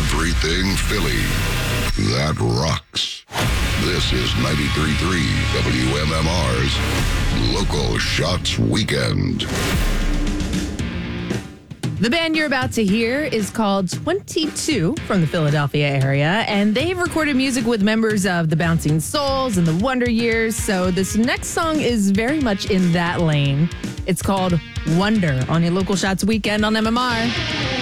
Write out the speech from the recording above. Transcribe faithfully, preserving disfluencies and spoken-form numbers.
Everything Philly. That rocks. This is ninety-three point three W M M R's Local Shots Weekend. The band you're about to hear is called twenty-two from the Philadelphia area, and they've recorded music with members of the Bouncing Souls and the Wonder Years, so this next song is very much in that lane. It's called Wonder on your Local Shots Weekend on M M R.